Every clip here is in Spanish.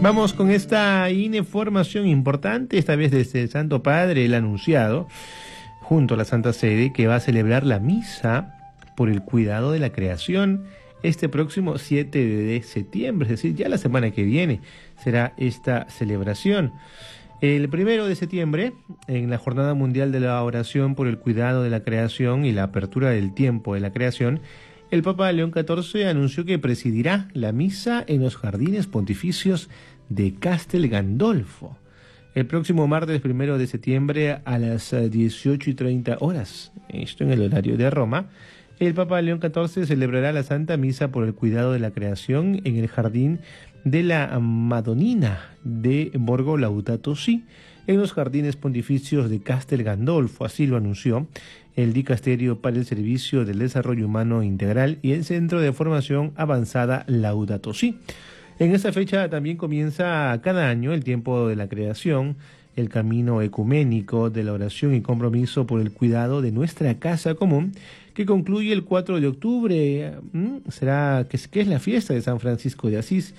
Vamos con esta información importante, esta vez desde el Santo Padre, el anunciado, junto a la Santa Sede, que va a celebrar la misa por el cuidado de la creación este próximo 7 de septiembre, es decir, ya la semana que viene será esta celebración. El 1 de septiembre, en la Jornada Mundial de la Oración por el Cuidado de la Creación y la apertura del tiempo de la creación, el Papa León XIV anunció que presidirá la misa en los jardines pontificios de Castel Gandolfo el próximo martes 1 de septiembre a las 18:30 horas, esto en el horario de Roma. El Papa León XIV celebrará la Santa Misa por el cuidado de la creación en el jardín de la Madonnina de Borgo Laudato Si, en los jardines pontificios de Castel Gandolfo, así lo anunció el Dicasterio para el Servicio del Desarrollo Humano Integral y el Centro de Formación Avanzada Laudato Si. En esta fecha también comienza cada año el tiempo de la creación, el camino ecuménico de la oración y compromiso por el cuidado de nuestra casa común, que concluye el 4 de octubre, que es la fiesta de San Francisco de Asís,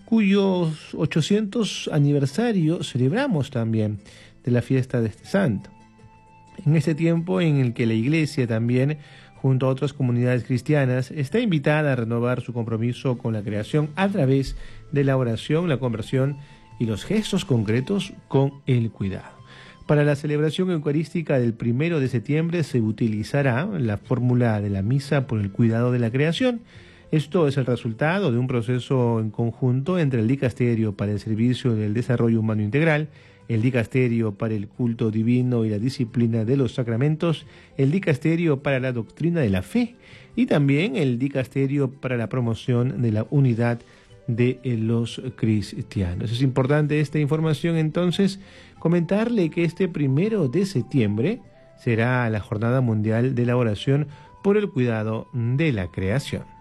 cuyos 800 aniversario celebramos también de la fiesta de este santo. En este tiempo en el que la Iglesia también, junto a otras comunidades cristianas, está invitada a renovar su compromiso con la creación a través de la oración, la conversión y los gestos concretos con el cuidado. Para la celebración eucarística del 1 de septiembre se utilizará la fórmula de la misa por el cuidado de la creación. Esto es el resultado de un proceso en conjunto entre el Dicasterio para el Servicio del Desarrollo Humano Integral, el Dicasterio para el Culto Divino y la Disciplina de los Sacramentos, el Dicasterio para la Doctrina de la Fe y también el Dicasterio para la Promoción de la Unidad de los Cristianos. Es importante esta información, entonces, comentarle que este 1 de septiembre será la Jornada Mundial de la Oración por el Cuidado de la Creación.